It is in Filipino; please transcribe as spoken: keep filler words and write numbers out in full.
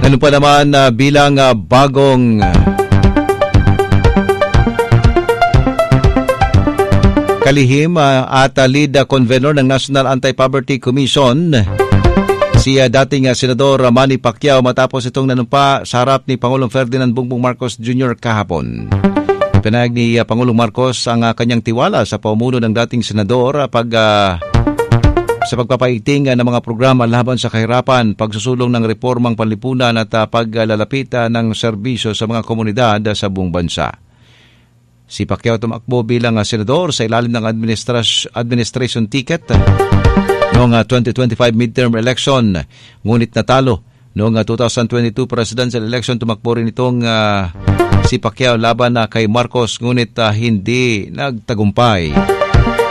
Ano pa naman uh, bilang uh, bagong uh, kalihim uh, at uh, lead uh, convener ng National Anti-Poverty Commission, si uh, dating uh, Senador Manny Pacquiao matapos itong nanumpa sa harap ni Pangulong Ferdinand Bongbong Marcos Junior kahapon. Pinahayag ni uh, Pangulong Marcos ang uh, kanyang tiwala sa pamumuno ng dating senador uh, pag uh, sa pagpapaiting uh, ng mga programa laban sa kahirapan, pagsusulong ng reformang panlipunan at uh, paglalapit uh, ng serbisyo sa mga komunidad uh, sa buong bansa. Si Pacquiao tumakbo bilang uh, senador sa ilalim ng administras- administration ticket uh, noong uh, twenty twenty-five midterm election, ngunit natalo. Noong uh, twenty twenty-two presidential election, tumakbo rin itong uh, si Pacquiao laban uh, kay Marcos, ngunit uh, hindi nagtagumpay.